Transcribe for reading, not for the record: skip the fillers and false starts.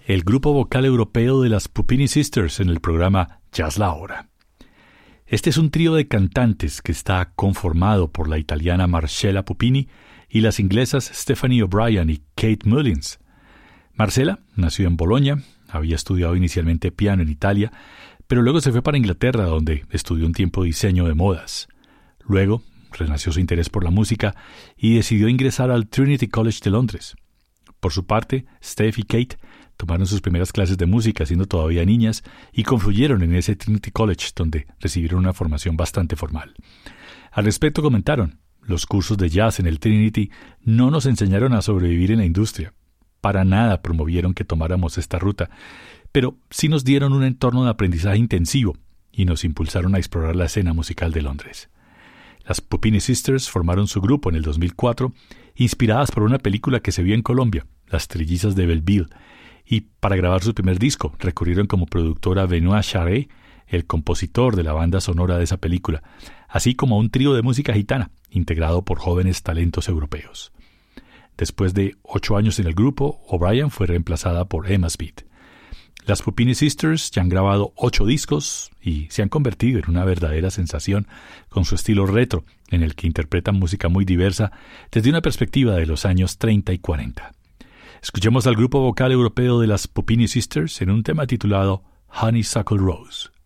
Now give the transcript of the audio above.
el grupo vocal europeo de las Puppini Sisters en el programa Jazz La Hora. Este es un trío de cantantes que está conformado por la italiana Marcella Puppini y las inglesas Stephanie O'Brien y Kate Mullins. Marcella nació en Bolonia, había estudiado inicialmente piano en Italia, pero luego se fue para Inglaterra, donde estudió un tiempo diseño de modas. Luego renació su interés por la música y decidió ingresar al Trinity College de Londres. Por su parte, Steph y Kate tomaron sus primeras clases de música siendo todavía niñas y confluyeron en ese Trinity College, donde recibieron una formación bastante formal. Al respecto comentaron: los cursos de jazz en el Trinity no nos enseñaron a sobrevivir en la industria. Para nada promovieron que tomáramos esta ruta, pero sí nos dieron un entorno de aprendizaje intensivo y nos impulsaron a explorar la escena musical de Londres. Las Puppini Sisters formaron su grupo en el 2004, inspiradas por una película que se vio en Colombia, Las Trillizas de Belleville, y para grabar su primer disco recurrieron como productor a Benoît Charret, el compositor de la banda sonora de esa película, así como a un trío de música gitana, integrado por jóvenes talentos europeos. Después de 8 años en el grupo, O'Brien fue reemplazada por Emma Speed. Las Puppini Sisters ya han grabado 8 discos y se han convertido en una verdadera sensación con su estilo retro, en el que interpretan música muy diversa desde una perspectiva de los años 30 y 40. Escuchemos al grupo vocal europeo de las Puppini Sisters en un tema titulado Honeysuckle Rose.